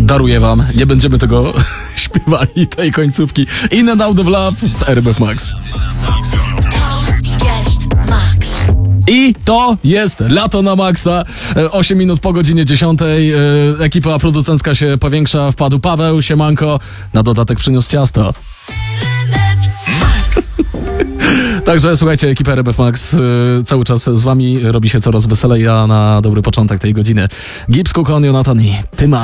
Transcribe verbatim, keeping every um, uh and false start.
Daruję wam, nie będziemy tego śpiewali, tej końcówki. In and Out of Love w R M F Max. I to jest lato na maksa. osiem minut po godzinie dziesiątej. Ekipa producencka się powiększa. Wpadł Paweł, siemanko. Na dodatek przyniósł ciasto. Także słuchajcie, ekipa R M F Max y, cały czas z wami robi się coraz weselej, a na dobry początek tej godziny Gibbs, Kukon, Jonathan i Tyma.